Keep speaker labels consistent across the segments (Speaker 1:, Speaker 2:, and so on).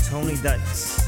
Speaker 1: Tony Dice.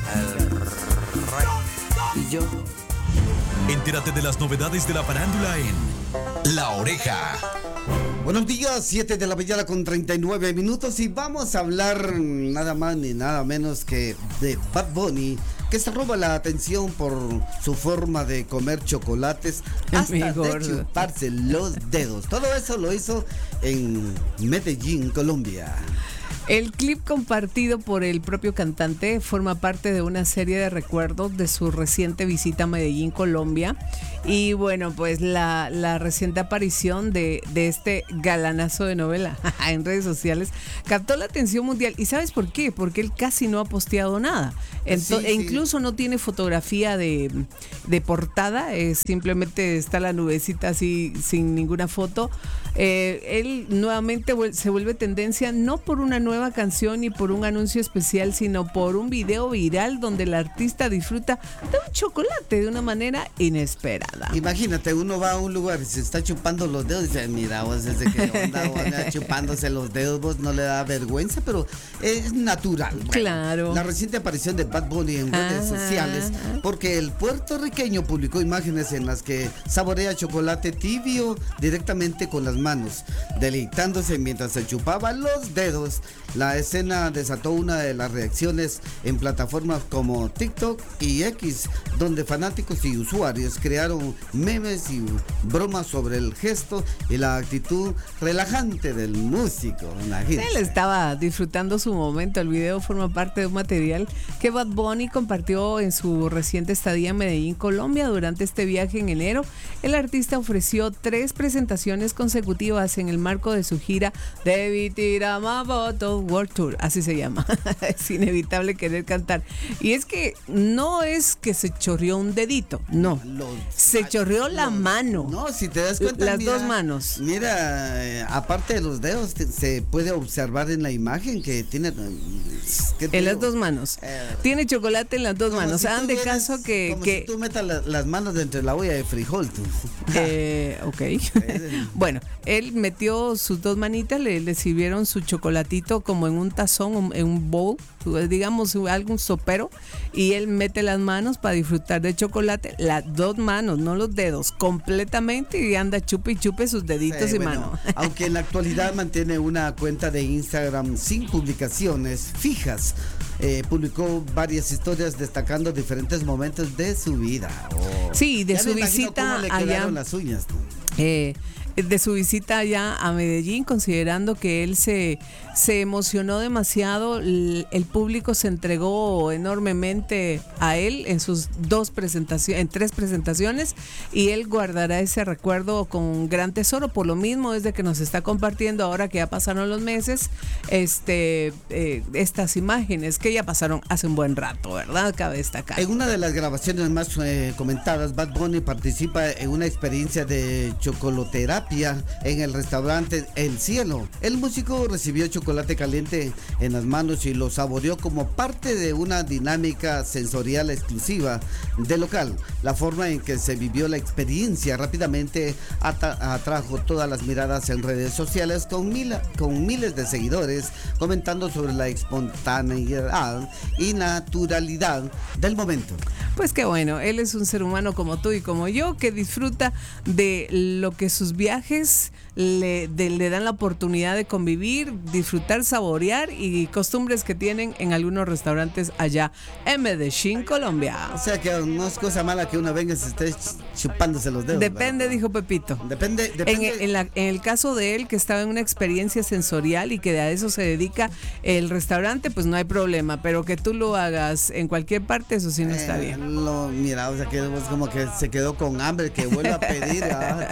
Speaker 2: Y yo.
Speaker 3: Entérate de las novedades de la farándula en La Oreja.
Speaker 4: Buenos días, 7 de la mañana con 39 minutos y vamos a hablar nada más ni nada menos que de Bad Bunny, que se roba la atención por su forma de comer chocolates hasta de chuparse los dedos. Todo eso lo hizo en Medellín, Colombia.
Speaker 5: El clip compartido por el propio cantante forma parte de una serie de recuerdos de su reciente visita a Medellín, Colombia. Y bueno, pues la reciente aparición de este galanazo de novela en redes sociales captó la atención mundial. ¿Y sabes por qué? Porque él casi no ha posteado nada. Incluso no tiene fotografía de portada, simplemente está la nubecita así sin ninguna foto. Él nuevamente se vuelve tendencia no por una nueva canción ni por un anuncio especial, sino por un video viral donde el artista disfruta de un chocolate de una manera inesperada.
Speaker 4: Imagínate, uno va a un lugar y se está chupando los dedos y dice, mira, vos desde que anda chupándose los dedos, vos no le da vergüenza, pero es natural. Bueno,
Speaker 5: claro.
Speaker 4: La reciente aparición de Bad Bunny en redes sociales, porque el puertorriqueño publicó imágenes en las que saborea chocolate tibio directamente con las manos, deleitándose mientras se chupaba los dedos. La escena desató una de las reacciones en plataformas como TikTok y X, donde fanáticos y usuarios crearon memes y bromas sobre el gesto y la actitud relajante del músico.
Speaker 5: Él estaba disfrutando su momento. El video forma parte de un material que Bad Bunny compartió en su reciente estadía en Medellín, Colombia. Durante este viaje en enero, el artista ofreció 3 presentaciones consecutivas en el marco de su gira David Tiramaboto World Tour, así se llama. Es inevitable querer cantar. Y es que no es que se chorreó un dedito, no. Se chorreó la mano.
Speaker 4: No, si te das cuenta,
Speaker 5: las dos manos.
Speaker 4: Mira, aparte de los dedos, se puede observar en la imagen que tiene...
Speaker 5: En las dos manos. Tiene chocolate en las dos manos. Hagan de caso que...
Speaker 4: Si tú metas las manos dentro de la olla de frijol, tú.
Speaker 5: Ok. Bueno, él metió sus 2 manitas, le sirvieron su chocolatito como en un tazón, en un bowl, digamos algún sopero, y él mete las manos para disfrutar de chocolate, las 2 manos, no los dedos, completamente, y anda chupe y chupe sus deditos y manos.
Speaker 4: Aunque en la actualidad mantiene una cuenta de Instagram sin publicaciones fijas, publicó varias historias destacando diferentes momentos de su vida.
Speaker 5: Sí, de su visita
Speaker 4: cómo le
Speaker 5: allá.
Speaker 4: Las uñas,
Speaker 5: de su visita allá a Medellín, considerando que él se emocionó demasiado, el público se entregó enormemente a él en sus 3 presentaciones, y él guardará ese recuerdo con gran tesoro. Por lo mismo, desde que nos está compartiendo ahora que ya pasaron los meses, estas imágenes que ya pasaron hace un buen rato, ¿verdad? Cabe destacar.
Speaker 4: En una de las grabaciones más comentadas, Bad Bunny participa en una experiencia de chocoloterapia en el restaurante El Cielo. El músico recibió chocolate caliente en las manos y lo saboreó como parte de una dinámica sensorial exclusiva del local. La forma en que se vivió la experiencia rápidamente atrajo todas las miradas en redes sociales, con miles de seguidores comentando sobre la espontaneidad y naturalidad del momento.
Speaker 5: Pues qué bueno, él es un ser humano como tú y como yo, que disfruta de lo que sus viajes le dan la oportunidad de convivir, disfrutar, saborear, y costumbres que tienen en algunos restaurantes allá en Medellín, Colombia.
Speaker 4: O sea que no es cosa mala que uno venga y se esté chupándose los dedos.
Speaker 5: Depende, ¿verdad? Dijo Pepito.
Speaker 4: Depende.
Speaker 5: En el caso de él, que estaba en una experiencia sensorial y que a eso se dedica el restaurante, pues no hay problema, pero que tú lo hagas en cualquier parte, eso sí no está bien.
Speaker 4: Mira, o sea que es como que se quedó con hambre, que vuelva a pedir.